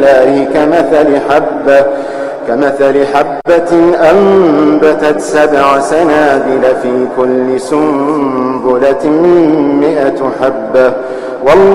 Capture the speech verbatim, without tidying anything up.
الله كمثل حبة كمثل حبة أنبتت سبع سنابل في كل سنبلة مئة حبة والله